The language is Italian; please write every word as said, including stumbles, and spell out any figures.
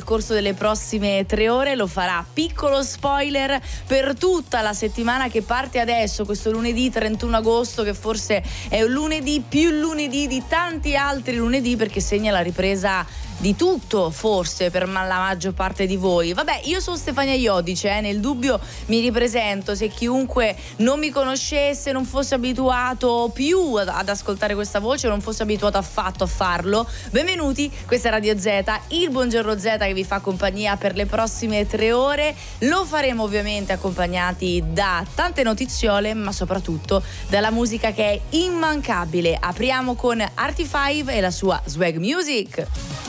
corso delle prossime tre ore, lo farà. Piccolo spoiler per tutta la settimana che parte adesso, questo lunedì trentuno agosto, che forse è un lunedì più lunedì di tanti altri lunedì, perché segna la ripresa di tutto, forse, per la maggior parte di voi. Vabbè, io sono Stefania Iodice, eh, nel dubbio mi ripresento, se chiunque non mi conoscesse, non fosse abituato più ad, ad ascoltare questa voce, non fosse abituato affatto a farlo, benvenuti, questa è Radio Z, il Buongiorno Z che vi fa compagnia per le prossime tre ore. Lo faremo ovviamente accompagnati da tante notiziole, ma soprattutto dalla musica che è immancabile. Apriamo con Artie five e la sua Swag Music.